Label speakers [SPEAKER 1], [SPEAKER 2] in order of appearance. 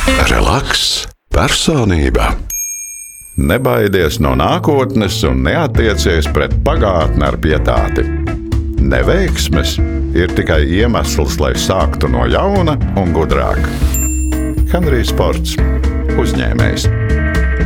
[SPEAKER 1] Relaks. Personība. Nebaidies no nākotnes un neatiecies pret pagātni ar pietāti. Neveiksmes ir tikai iemesls, lai sāktu no jauna un gudrāk. Henrijs Sports. Uzņēmējs.